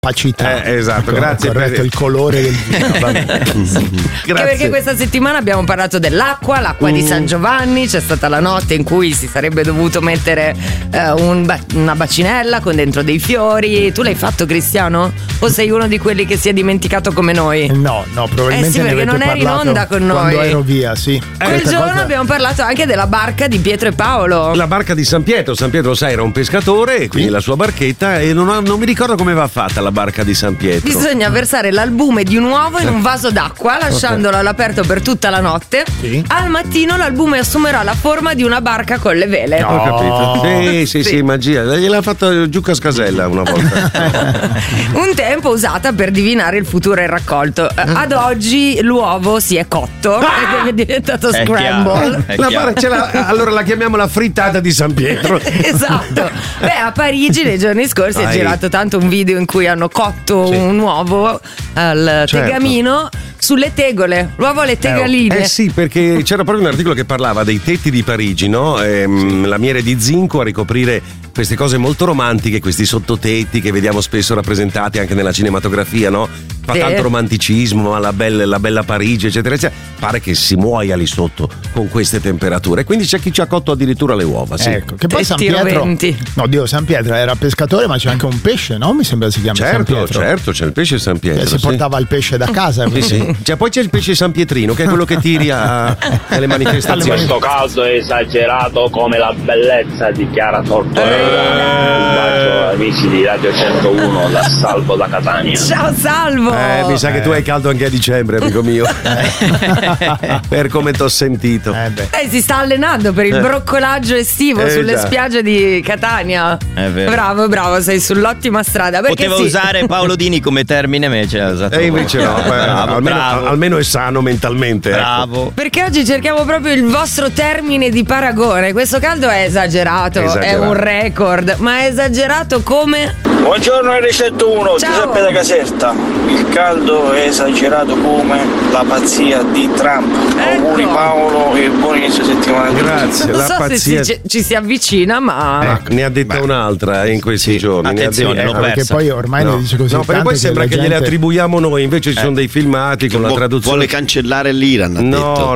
opacità. Esatto, grazie per il colore del vino. Grazie. Perché questa settimana abbiamo parlato dell'acqua di San Giovanni. C'è stata la notte in cui si sarebbe dovuto mettere una bacinella con dentro dei fiori. Tu l'hai fatto, Cristiano? O sei uno di quelli che si è dimenticato come noi? No, probabilmente sì, perché non eri in onda con noi. Quando ero via, sì. Quel giorno abbiamo parlato anche della barca di Pietro e Paolo. La barca di San Pietro, sai, era un pescatore e quindi la sua barchetta, e non mi ricordo come va fatta la barca di San Pietro. Bisogna versare l'albume di un uovo in un vaso d'acqua, lasciandolo all'aperto per tutta la notte. Sì. Al mattino l'albume assumerà la forma di una barca con le vele. No. Ho capito. Sì, magia. Gliel'ha fatta Giucca Scasella una volta. Un tempo usata per divinare il futuro e il raccolto. Ad oggi l'uovo si è cotto ed è diventato scramble. Allora la chiamiamo la frittata di San Pietro. Esatto. A Parigi nei giorni scorsi è girato tanto un video in cui hanno cotto un uovo al tegamino sulle tegole, l'uovo alle tegaline. Sì, perché c'era proprio un articolo che parlava dei tetti di Parigi, no? Lamiere di zinco a ricoprire queste cose molto romantiche, questi sottotetti che vediamo spesso rappresentati anche nella cinematografia, no? Fa tanto romanticismo, la bella Parigi, eccetera, eccetera. Pare che si muoia lì sotto con queste temperature. Quindi c'è chi ci ha cotto addirittura le uova. Sì. Ecco, che poi San Pietro. San Pietro era pescatore, ma c'è anche un pesce, no? Mi sembra si chiama San Pietro. Certo, c'è il pesce San Pietro. Si portava il pesce da casa. Sì. Poi c'è il pesce San Pietrino, che è quello che tiri alle manifestazioni. Questo caldo è esagerato come la bellezza di Chiara Tortorella. Un bacio amici di Radio 101 da Salvo da Catania. Ciao Salvo. Mi sa che tu hai caldo anche a dicembre, amico mio. Per come t'ho sentito. Si sta allenando per il broccolaggio estivo sulle spiagge di Catania. È vero. Bravo, sei sull'ottima strada. Poteva usare Paolo Dini come termine, invece ha usato. Invece no, almeno è sano mentalmente. Bravo. Ecco. Perché oggi cerchiamo proprio il vostro termine di paragone. Questo caldo è esagerato, è un record, ma è esagerato come? Buongiorno R101, Giuseppe da Caserta. Il caldo è esagerato come la pazzia di Trump. Auguri Paolo e buon inizio settimana. Grazie. Non so se ci si avvicina, ma ne ha detta un'altra in questi giorni. Attenzione, perché poi ormai ne dice così. No, perché poi sembra che gliele attribuiamo noi, invece ci sono dei filmati con la traduzione. Vuole cancellare l'Iran, ha detto.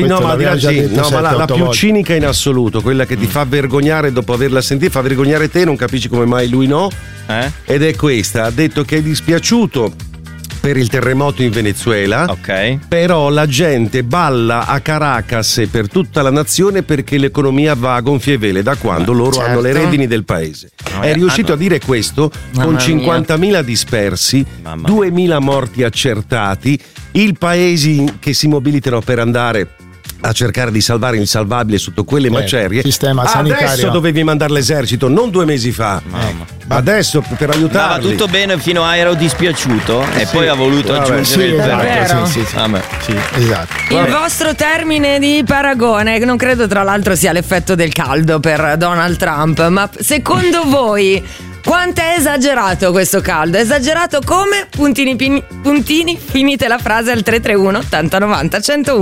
Ma la più cinica in assoluto, quella che ti fa vergognare dopo averla sentita, fa vergognare te, non capisci come mai lui no. Ed è questa, ha detto che è dispiaciuto per il terremoto in Venezuela, però la gente balla a Caracas e per tutta la nazione perché l'economia va a gonfie vele da quando loro hanno le redini del paese. È riuscito a dire questo con 50.000 dispersi, 2.000 morti accertati, il paesi che si mobilitano per andare a cercare di salvare il salvabile sotto quelle macerie. Sistema sanitario. Adesso dovevi mandare l'esercito, non 2 mesi fa. Adesso per aiutarli. Va tutto bene fino a ero dispiaciuto e poi ha voluto aggiungere il vero. Sì, esatto. Il vostro termine di paragone, non credo tra l'altro sia l'effetto del caldo per Donald Trump, ma secondo voi quanto è esagerato questo caldo? Esagerato come? Puntini, finite la frase al 331 80 90 101.